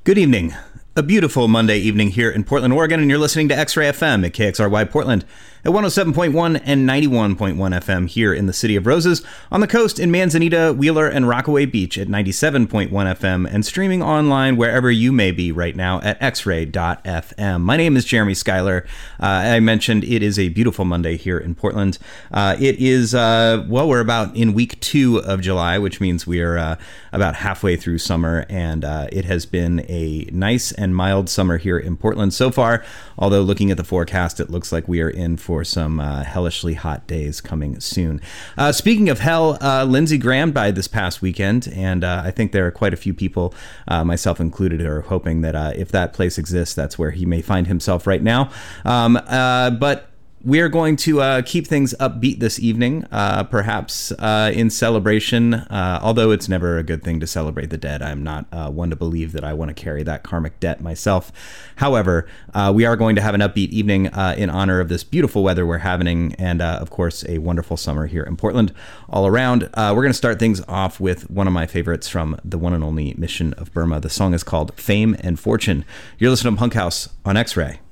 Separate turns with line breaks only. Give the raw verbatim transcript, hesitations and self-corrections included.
Good evening. A beautiful Monday evening here in Portland, Oregon, and you're listening to X-Ray F M at K X R Y Portland at one oh seven point one and ninety-one point one F M here in the City of Roses, on the coast in Manzanita, Wheeler, and Rockaway Beach at ninety-seven point one F M, and streaming online wherever you may be right now at x ray dot f m. My name is Jeremy Schuyler. Uh, I mentioned it is a beautiful Monday here in Portland. Uh, it is, uh, well, we're about in week two of July, which means we are uh, about halfway through summer, and uh, it has been a nice and mild summer here in Portland so far, although looking at the forecast, it looks like we are in for some uh, hellishly hot days coming soon. Uh, speaking of hell, uh, Lindsey Graham died this past weekend, and uh, I think there are quite a few people, uh, myself included, who are hoping that uh, if that place exists, that's where he may find himself right now. Um, uh, but we are going to uh, keep things upbeat this evening, uh, perhaps uh, in celebration, uh, although it's never a good thing to celebrate the dead. I'm not uh, one to believe that I want to carry that karmic debt myself. However, uh, we are going to have an upbeat evening uh, in honor of this beautiful weather we're having, and uh, of course, a wonderful summer here in Portland all around. Uh, we're going to start things off with one of my favorites from the one and only Mission of Burma. The song is called Fame and Fortune. You're listening to Punk House on X-Ray.